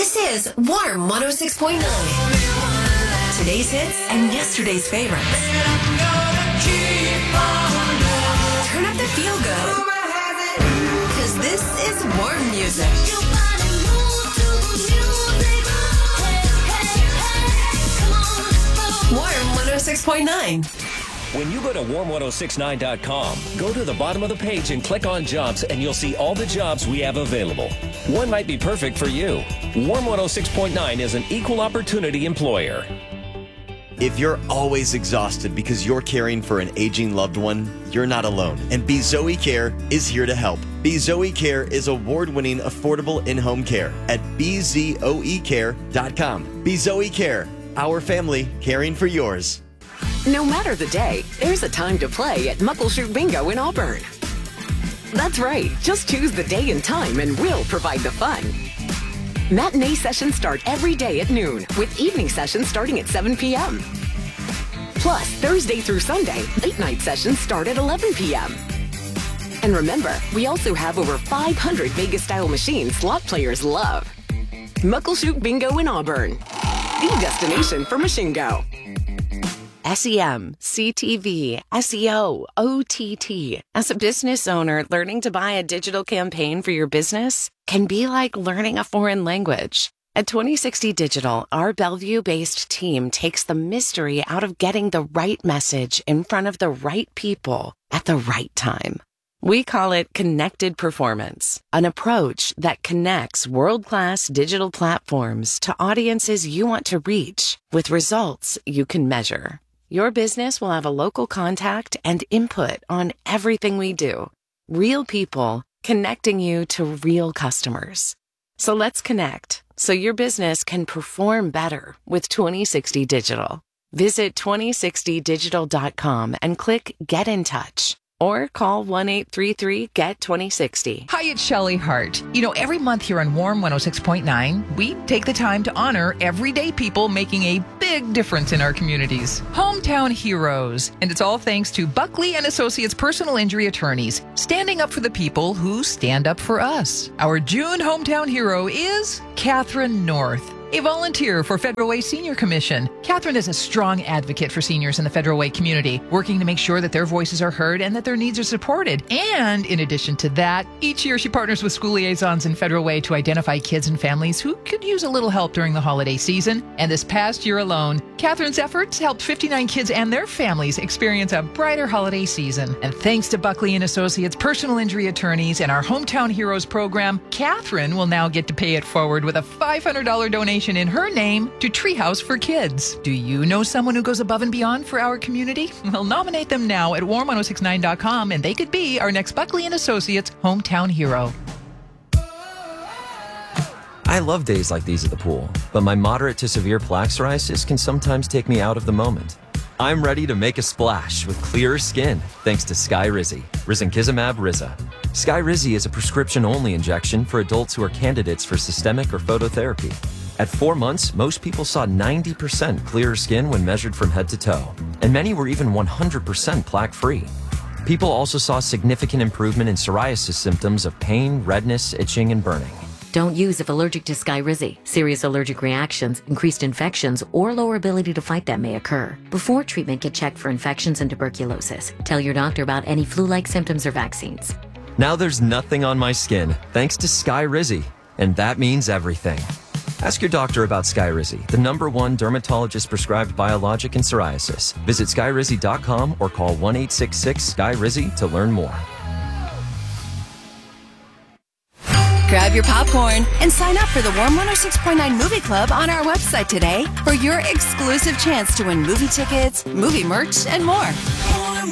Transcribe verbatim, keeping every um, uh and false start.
This is Warm one oh six point nine. Today's hits and yesterday's favorites. Turn up the feel good. Because this is warm music. Warm one oh six point nine. When you go to warm ten sixty-nine dot com, go to the bottom of the page and click on jobs, and you'll see all the jobs we have available. One might be perfect for you. Warm one oh six point nine is an equal opportunity employer. If you're always exhausted because you're caring for an aging loved one, you're not alone. And Be Zoe Care is here to help. Be Zoe Care is award-winning affordable in-home care at b z o e care dot com. Be Zoe Care, our family caring for yours. No matter the day, there's a time to play at Muckleshoot Bingo in Auburn. That's right. Just choose the day and time and we'll provide the fun. Matinee sessions start every day at noon, with evening sessions starting at seven p.m. Plus, Thursday through Sunday, late night sessions start at eleven p.m. And remember, we also have over five hundred Vegas-style machines slot players love. Muckleshoot Bingo in Auburn, the destination for Machine Go. S E M, C T V, S E O, O T T. As a business owner, learning to buy a digital campaign for your business can be like learning a foreign language. At twenty sixty Digital, our Bellevue-based team takes the mystery out of getting the right message in front of the right people at the right time. We call it Connected Performance, an approach that connects world-class digital platforms to audiences you want to reach with results you can measure. Your business will have a local contact and input on everything we do. Real people connecting you to real customers. So let's connect so your business can perform better with twenty sixty Digital. Visit twenty sixty digital dot com and click Get in Touch. Or call one eight three three G E T twenty sixty. Hi, it's Shelley Hart. You know, every month here on Warm one oh six point nine, we take the time to honor everyday people making a big difference in our communities. Hometown heroes. And it's all thanks to Buckley and Associates personal injury attorneys, standing up for the people who stand up for us. Our June hometown hero is Catherine North, a volunteer for Federal Way Senior Commission. Catherine is a strong advocate for seniors in the Federal Way community, working to make sure that their voices are heard and that their needs are supported. And in addition to that, each year she partners with school liaisons in Federal Way to identify kids and families who could use a little help during the holiday season. And this past year alone, Catherine's efforts helped fifty-nine kids and their families experience a brighter holiday season. And thanks to Buckley and Associates personal injury attorneys and our Hometown Heroes program, Catherine will now get to pay it forward with a five hundred dollars donation in her name to Treehouse for Kids. Do you know someone who goes above and beyond for our community? Well, nominate them now at warm ten sixty-nine dot com and they could be our next Buckley and Associates hometown hero. I love days like these at the pool, but my moderate to severe plaque psoriasis can sometimes take me out of the moment. I'm ready to make a splash with clearer skin thanks to Skyrizi, Risankizumab Riza. Skyrizi is a prescription-only injection for adults who are candidates for systemic or phototherapy. At four months, most people saw ninety percent clearer skin when measured from head to toe, and many were even one hundred percent plaque-free. People also saw significant improvement in psoriasis symptoms of pain, redness, itching, and burning. Don't use if allergic to Skyrizi. Serious allergic reactions, increased infections, or lower ability to fight them may occur. Before treatment, get checked for infections and tuberculosis. Tell your doctor about any flu-like symptoms or vaccines. Now there's nothing on my skin, thanks to Skyrizi, and that means everything. Ask your doctor about Skyrizi, the number one dermatologist-prescribed biologic in psoriasis. Visit skyrizi dot com or call one eight six six S K Y R I Z Y to learn more. Grab your popcorn and sign up for the Warm one oh six point nine Movie Club on our website today for your exclusive chance to win movie tickets, movie merch, and more.